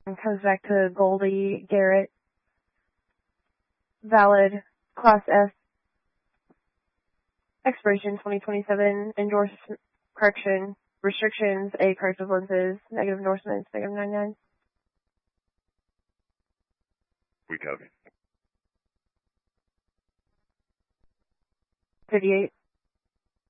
And comes back to Goldie Garrett. Valid. Class S. Expiration 2027. Endorsement. Correction. Restrictions. A. Corrective lenses. Negative endorsements. Negative 99. We copy. 58.